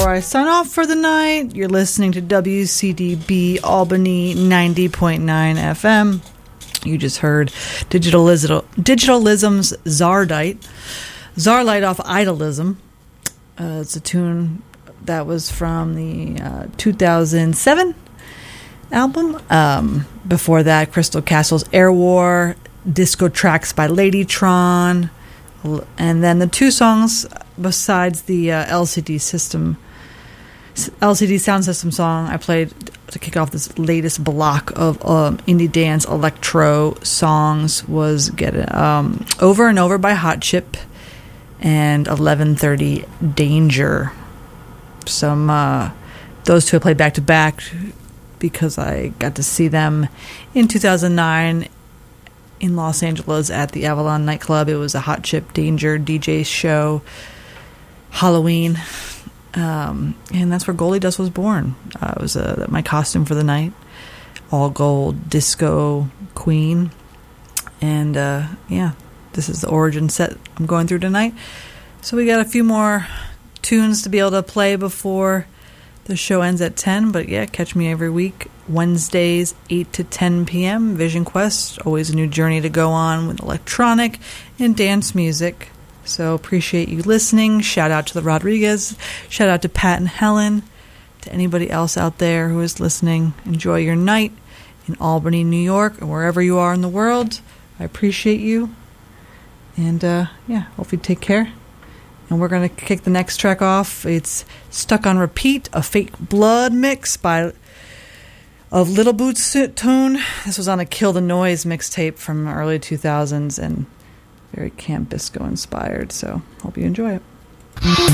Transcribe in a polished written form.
before I sign off for the night, you're listening to WCDB Albany 90.9 FM. You just heard Digitalism's Czarlight off Idolism. It's a tune that was from the 2007 album. Before that, Crystal Castle's Air War, Disco Tracks by Ladytron, and then the two songs besides the LCD Sound System song I played to kick off this latest block of indie dance electro songs was Over and Over by Hot Chip and 11:30 Danger. Those two I played back to back because I got to see them in 2009 in Los Angeles at the Avalon nightclub. It was a Hot Chip Danger DJ show, Halloween, and that's where Goldie Dust was born. It was my costume for the night, all gold disco queen, and this is the origin set I'm going through tonight. So we got a few more tunes to be able to play before the show ends at 10, but yeah, catch me every week, Wednesdays, 8 to 10 p.m., Vision Quest, always a new journey to go on with electronic and dance music. So appreciate you listening. Shout out to the Rodriguez, shout out to Pat and Helen, to anybody else out there who is listening. Enjoy your night in Albany, New York, or wherever you are in the world. I appreciate you, and hope you take care. And we're going to kick the next track off. It's Stuck on Repeat, a Fake Blood mix of Little Boots tune. This was on a Kill the Noise mixtape from early 2000s and very Camp Bisco inspired. So hope you enjoy it.